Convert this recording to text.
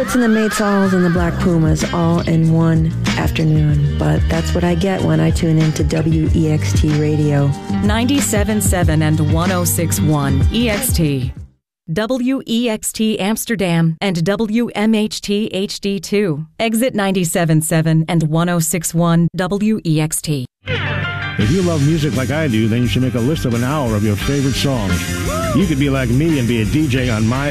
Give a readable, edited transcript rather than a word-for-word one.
Mets and the Maytals and the Black Pumas all in one afternoon. But that's what I get when I tune into WEXT Radio. 97.7 and 106.1 EXT. WEXT Amsterdam and WMHT HD2. Exit 97.7 and 106.1 WEXT. If you love music like I do, then you should make a list of an hour of your favorite songs. You could be like me and be a DJ on my